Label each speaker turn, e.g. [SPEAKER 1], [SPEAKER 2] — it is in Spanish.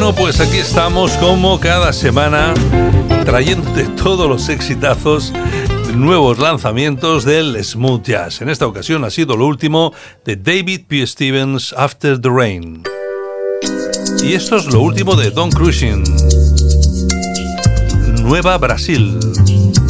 [SPEAKER 1] Bueno, pues aquí estamos como cada semana trayéndote todos los exitazos, nuevos lanzamientos del smooth jazz. En esta ocasión ha sido lo último de David P. Stevens, After the Rain. Y esto es lo último de Don Crushing, Nueva Brasil.